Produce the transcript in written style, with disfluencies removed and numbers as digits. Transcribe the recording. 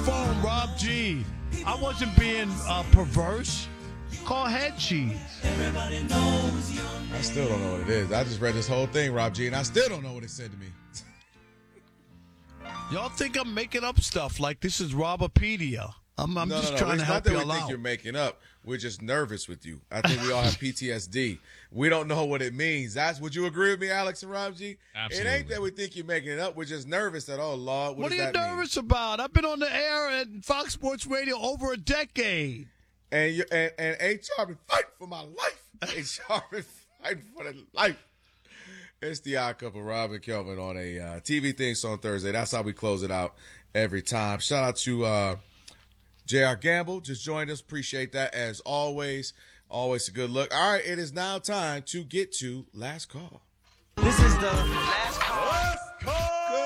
phone, Rob G. I wasn't being perverse. Call head cheese. I still don't know what it is. I just read this whole thing, Rob G, and I still don't know what it said to me. Y'all think I'm making up stuff like this is Robopedia. I'm just trying to help you out. It's not that we think you're making up. We're just nervous with you. I think we all have PTSD. We don't know what it means. Would you agree with me, Alex and Rob G? Absolutely. It ain't that we think you're making it up. We're just nervous that, oh, Lord, what does are you that mean? nervous about? I've been on the air at Fox Sports Radio over a decade. And HR been fighting for my life. HR been fighting for their life. It's the Odd Couple, Rob and Kelvin on a TV thing on Thursday. That's how we close it out every time. Shout out to J.R. Gamble. Just joined us. Appreciate that as always. Always a good look. All right, it is now time to get to Last Call. This is the last call. Last call.